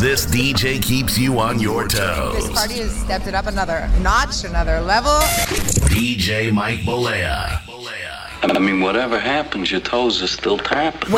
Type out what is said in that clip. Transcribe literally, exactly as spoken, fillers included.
This D J keeps you on your toes. This party has stepped it up another notch, another level. D J Mike Bolea. I mean, whatever happens, your toes are still tapping.